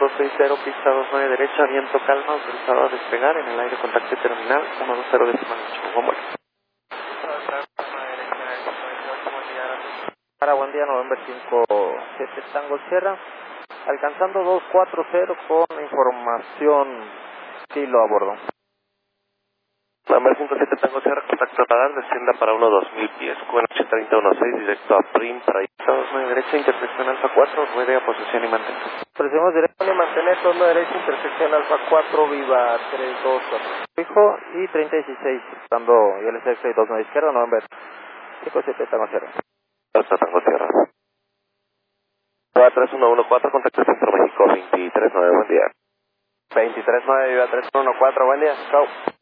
260, pista 29 derecha, viento calma, autorizado a despegar, en el aire contacto terminal, 120 decimal 8, buen vuelo. Para buen día, November 57 Tango Sierra, alcanzando 240 con información kilo a bordo. November 57 Tango Sierra, contacto radar, descienda para 2000 pies, QNH3016, directo a Prim, para 29 derecha, intersección Alfa 4, ruede a posición y mantén. Presionamos directo y mantener, 2 derecha, intersección Alfa 4, viva 324. Fijo y 3016, dando ILC 29 izquierda, November 57 Tango Sierra. Hasta Tango Sierra. 3114, contacto Centro México, 239, buen día. 239, viva 314, buen día, chao.